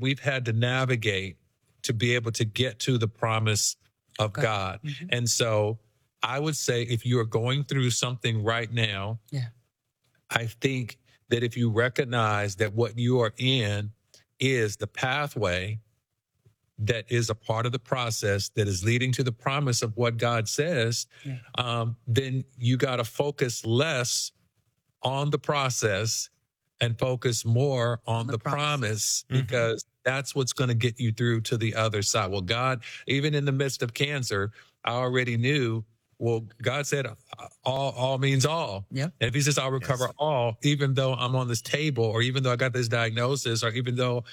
we've had to navigate to be able to get to the promise of God. Mm-hmm. And so I would say if you are going through something right now, I think that if you recognize that what you are in is the pathway that is a part of the process that is leading to the promise of what God says, then you got to focus less on the process and focus more on the promise, because that's what's going to get you through to the other side. Well, God, even in the midst of cancer, I already knew, well, God said all means all. And if he says I'll recover all, even though I'm on this table, or even though I got this diagnosis, or even though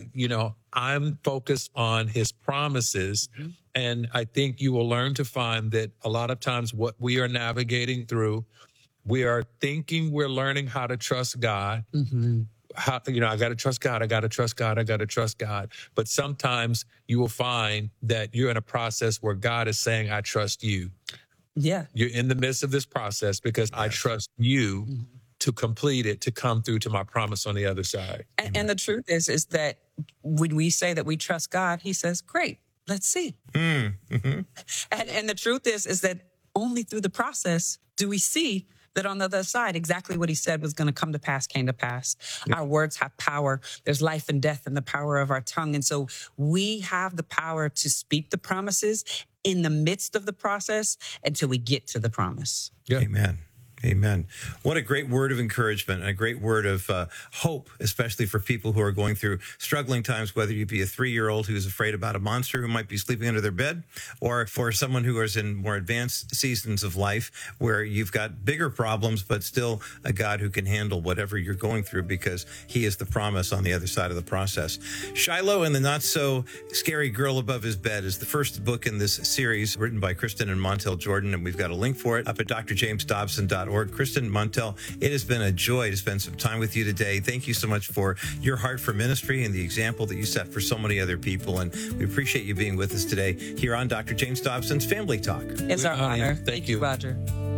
I'm focused on his promises. And I think you will learn to find that a lot of times what we are navigating through, we are thinking we're learning how to trust God. I got to trust God. I got to trust God. I got to trust God. But sometimes you will find that you're in a process where God is saying, I trust you. You're in the midst of this process because I trust you to complete it, to come through to my promise on the other side. And the truth is that when we say that we trust God, he says, great, let's see. And the truth is that only through the process do we see that on the other side, exactly what he said was going to come to pass came to pass. Our words have power. There's life and death in the power of our tongue. And so we have the power to speak the promises in the midst of the process until we get to the promise. Amen. Amen. What a great word of encouragement and a great word of hope, especially for people who are going through struggling times, whether you be a 3-year-old who's afraid about a monster who might be sleeping under their bed, or for someone who is in more advanced seasons of life where you've got bigger problems, but still a God who can handle whatever you're going through because he is the promise on the other side of the process. Shiloh and the Not So Scary Girl Above His Bed is the first book in this series written by Kristen and Montel Jordan, and we've got a link for it up at drjamesdobson.org. Kristen, Montel, it has been a joy to spend some time with you today. Thank you so much for your heart for ministry and the example that you set for so many other people. And we appreciate you being with us today here on Dr. James Dobson's Family Talk. It's our honor. Thank you, Roger.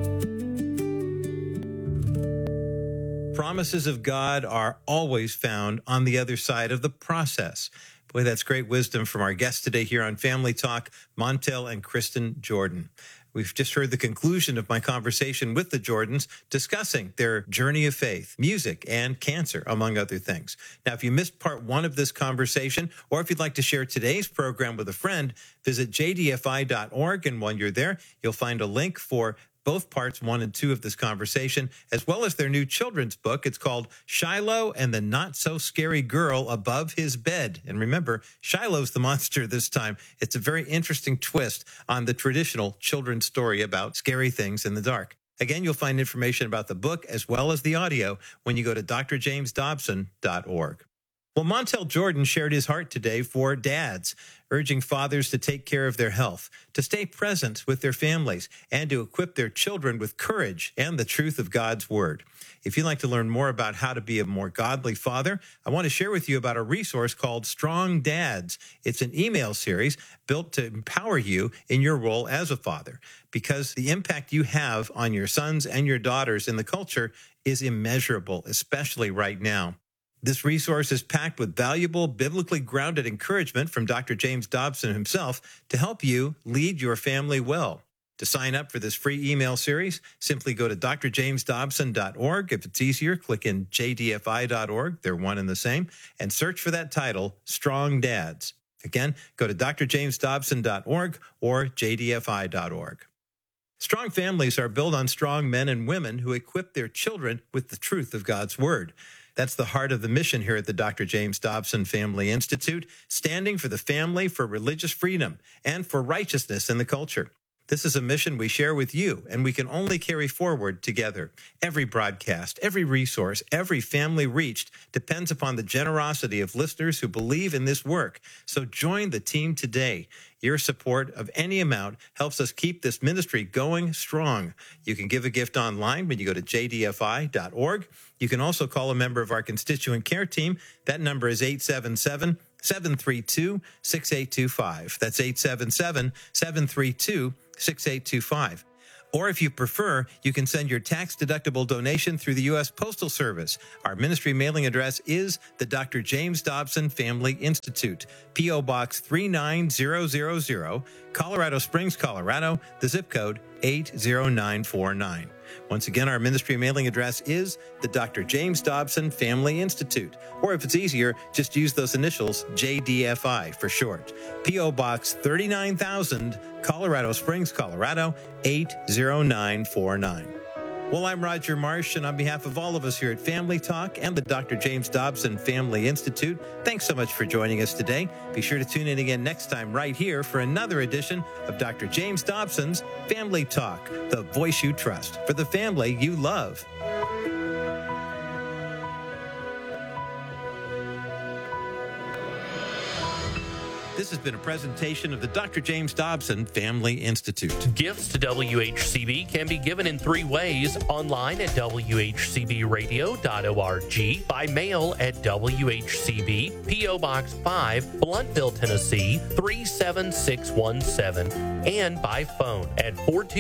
Promises of God are always found on the other side of the process. Boy, that's great wisdom from our guests today here on Family Talk, Montel and Kristen Jordan. We've just heard the conclusion of my conversation with the Jordans discussing their journey of faith, music, and cancer, among other things. Now, if you missed part 1 of this conversation, or if you'd like to share today's program with a friend, visit jdfi.org. And while you're there, you'll find a link for both parts 1 and 2 of this conversation, as well as their new children's book. It's called Shiloh and the Not So Scary Girl Above His Bed. And remember, Shiloh's the monster this time. It's a very interesting twist on the traditional children's story about scary things in the dark. Again, you'll find information about the book as well as the audio when you go to drjamesdobson.org. Well, Montel Jordan shared his heart today for dads, urging fathers to take care of their health, to stay present with their families, and to equip their children with courage and the truth of God's word. If you'd like to learn more about how to be a more godly father, I want to share with you about a resource called Strong Dads. It's an email series built to empower you in your role as a father, because the impact you have on your sons and your daughters in the culture is immeasurable, especially right now. This resource is packed with valuable, biblically grounded encouragement from Dr. James Dobson himself to help you lead your family well. To sign up for this free email series, simply go to drjamesdobson.org. If it's easier, click in jdfi.org. They're one and the same. And search for that title, Strong Dads. Again, go to drjamesdobson.org or jdfi.org. Strong families are built on strong men and women who equip their children with the truth of God's word. That's the heart of the mission here at the Dr. James Dobson Family Institute, standing for the family, for religious freedom, and for righteousness in the culture. This is a mission we share with you, and we can only carry forward together. Every broadcast, every resource, every family reached depends upon the generosity of listeners who believe in this work. So join the team today. Your support of any amount helps us keep this ministry going strong. You can give a gift online when you go to jdfi.org. You can also call a member of our constituent care team. That number is 877-732-6825. That's 877-732-6825. Or if you prefer, you can send your tax-deductible donation through the U.S. Postal Service. Our ministry mailing address is the Dr. James Dobson Family Institute, P.O. Box 39000, Colorado Springs, Colorado, the zip code 80949. Once again, our ministry mailing address is the Dr. James Dobson Family Institute. Or if it's easier, just use those initials, JDFI for short. P.O. Box 39000, Colorado Springs, Colorado, 80949. Well, I'm Roger Marsh, and on behalf of all of us here at Family Talk and the Dr. James Dobson Family Institute, thanks so much for joining us today. Be sure to tune in again next time right here for another edition of Dr. James Dobson's Family Talk, the voice you trust for the family you love. This has been a presentation of the Dr. James Dobson Family Institute. Gifts to WHCB can be given in 3 ways: online at WHCBradio.org, by mail at WHCB, P.O. Box 5, Blountville, Tennessee 37617, and by phone at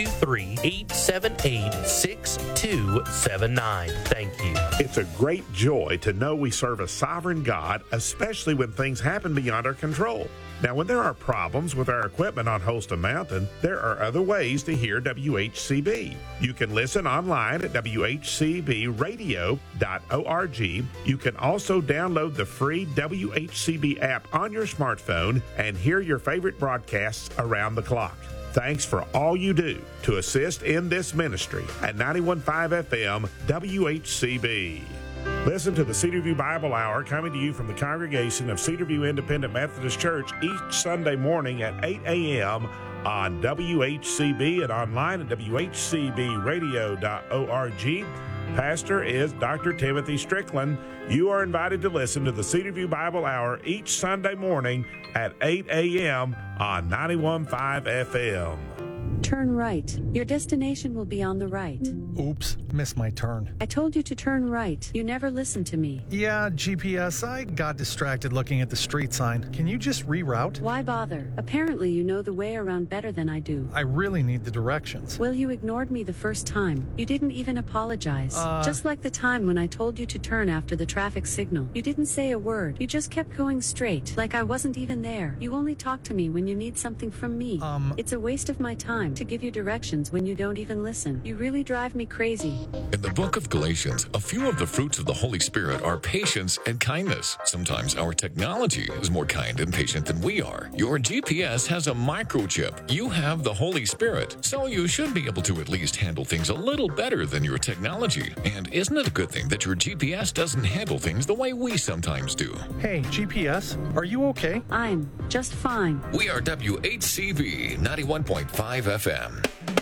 423-878-6279. Thank you. It's a great joy to know we serve a sovereign God, especially when things happen beyond our control. Now, when there are problems with our equipment on Holston Mountain, there are other ways to hear WHCB. You can listen online at WHCBradio.org. You can also download the free WHCB app on your smartphone and hear your favorite broadcasts around the clock. Thanks for all you do to assist in this ministry at 91.5 FM WHCB. Listen to the Cedarview Bible Hour coming to you from the congregation of Cedarview Independent Methodist Church each Sunday morning at 8 a.m. on WHCB and online at WHCBradio.org. Pastor is Dr. Timothy Strickland. You are invited to listen to the Cedarview Bible Hour each Sunday morning at 8 a.m. on 91.5 FM. Turn right. Your destination will be on the right. Oops, missed my turn. I told you to turn right. You never listened to me. Yeah, GPS, I got distracted looking at the street sign. Can you just reroute? Why bother? Apparently you know the way around better than I do. I really need the directions. Well, you ignored me the first time. You didn't even apologize. Just like the time when I told you to turn after the traffic signal. You didn't say a word. You just kept going straight, like I wasn't even there. You only talk to me when you need something from me. It's a waste of my time to give you directions when you don't even listen. You really drive me crazy. In the book of Galatians, a few of the fruits of the Holy Spirit are patience and kindness. Sometimes our technology is more kind and patient than we are. Your GPS has a microchip. You have the Holy Spirit, so you should be able to at least handle things a little better than your technology. And isn't it a good thing that your GPS doesn't handle things the way we sometimes do? Hey, GPS, are you okay? I'm just fine. We are WHCB 91.5 FM.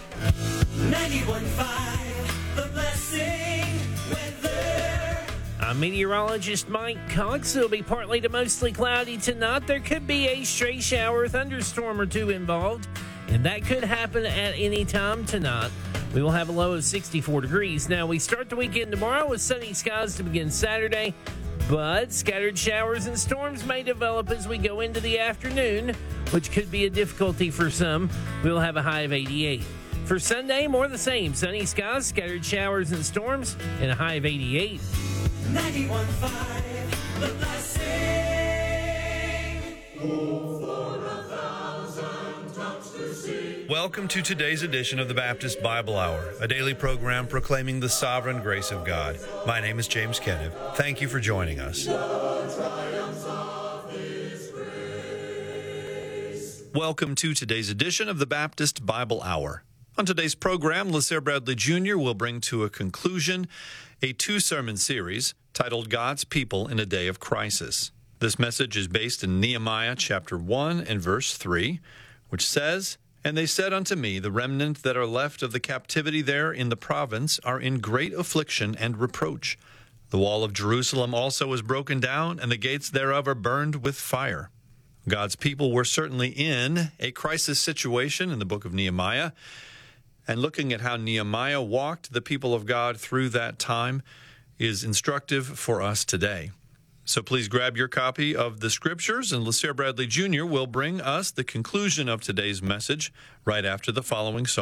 91.5, The Blessing Weather. I'm meteorologist Mike Cox. It'll be partly to mostly cloudy tonight. There could be a stray shower, thunderstorm or two involved, and that could happen at any time tonight. We will have a low of 64 degrees. Now, we start the weekend tomorrow with sunny skies to begin Saturday, but scattered showers and storms may develop as we go into the afternoon, which could be a difficulty for some. We'll have a high of 88. For Sunday, more of the same. Sunny skies, scattered showers and storms, and a high of 88. 91.5, The Blessing. Welcome to today's edition of the Baptist Bible Hour, a daily program proclaiming the sovereign grace of God. My name is James Kenniff. Thank you for joining us. Welcome to today's edition of the Baptist Bible Hour. On today's program, LaSalle Bradley Jr. will bring to a conclusion a 2-sermon series titled God's People in a Day of Crisis. This message is based in Nehemiah chapter 1 and verse 3, which says, "And they said unto me, the remnant that are left of the captivity there in the province are in great affliction and reproach. The wall of Jerusalem also is broken down, and the gates thereof are burned with fire." God's people were certainly in a crisis situation in the book of Nehemiah. And looking at how Nehemiah walked the people of God through that time is instructive for us today. So please grab your copy of the Scriptures, and LaSalle Bradley Jr. will bring us the conclusion of today's message right after the following song.